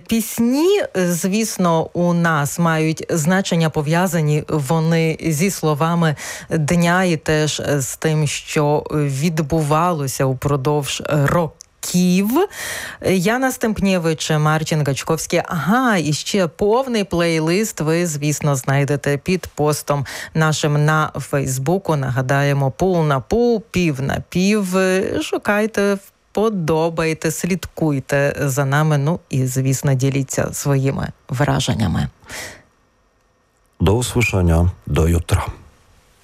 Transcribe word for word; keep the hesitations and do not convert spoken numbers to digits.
пісні, звісно, у нас мають значення, пов'язані вони зі словами дня і теж з тим, що відбувалося упродовж року. Київ. Яна Стемпнєвич, Марчин Гачковський. Ага, і ще повний плейлист ви, звісно, знайдете під постом нашим на Фейсбуку. Нагадаємо, пул на пул, пів на пів. Шукайте, подобайте, слідкуйте за нами. Ну і, звісно, діліться своїми враженнями. До usłyszenia, do jutra.